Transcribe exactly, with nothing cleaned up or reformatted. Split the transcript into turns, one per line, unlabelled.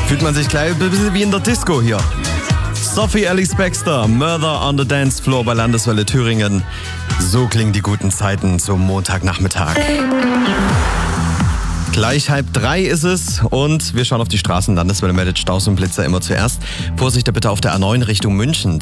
Fühlt man sich gleich ein bisschen wie in der Disco hier. Sophie Ellis Bextor, Murder on the Dance Floor bei Landeswelle Thüringen. So klingen die guten Zeiten zum Montagnachmittag. Gleich halb drei ist es und wir schauen auf die Straßen. Landeswelle meldet Staus und Blitzer immer zuerst. Vorsicht bitte auf der A neun Richtung München.